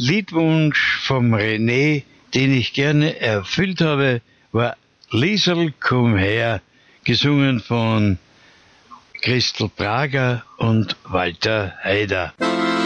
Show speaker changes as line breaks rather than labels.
Liedwunsch vom René, den ich gerne erfüllt habe, war Liesel, komm her, gesungen von Christel Prager und Walter Haider.